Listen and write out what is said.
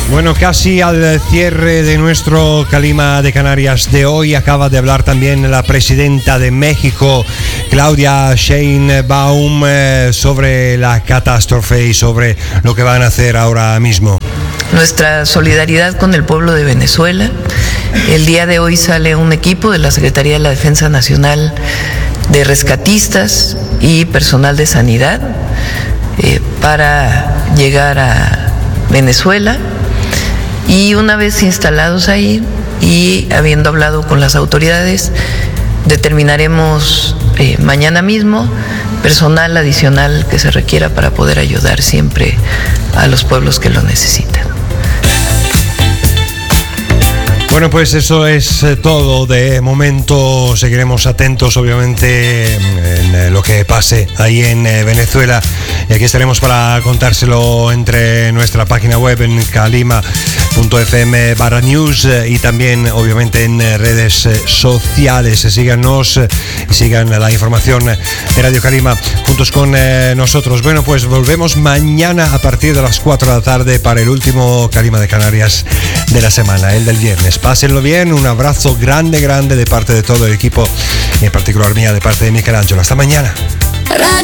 Bueno, casi al cierre de nuestro Calima de Canarias de hoy acaba de hablar también la presidenta de México, Claudia Sheinbaum, sobre la catástrofe y sobre lo que van a hacer ahora mismo. Nuestra solidaridad con el pueblo de Venezuela. El día de hoy sale un equipo de la Secretaría de la Defensa Nacional de rescatistas y personal de sanidad para llegar a Venezuela. Y una vez instalados ahí y habiendo hablado con las autoridades, determinaremos mañana mismo personal adicional que se requiera para poder ayudar siempre a los pueblos que lo necesitan. Bueno, pues eso es todo de momento. Seguiremos atentos, obviamente, en lo que pase ahí en Venezuela. Y aquí estaremos para contárselo entre nuestra página web en calima.fm/news y también, obviamente, en redes sociales. Síganos y sigan la información de Radio Calima juntos con nosotros. Bueno, pues volvemos mañana a partir de las 4 de la tarde para el último Calima de Canarias de la semana, el del viernes. Pásenlo bien, un abrazo grande de parte de todo el equipo y en particular mía, de parte de Michelangelo. Hasta mañana.